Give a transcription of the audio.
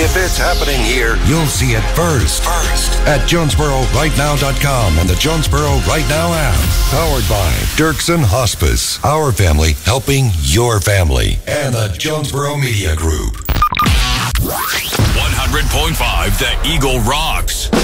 If it's happening here, you'll see it first at JonesboroRightNow.com and the Jonesboro Right Now app. Powered by Dirksen Hospice. Our family helping your family. And the Jonesboro Media Group. 100.5 The Eagle rocks.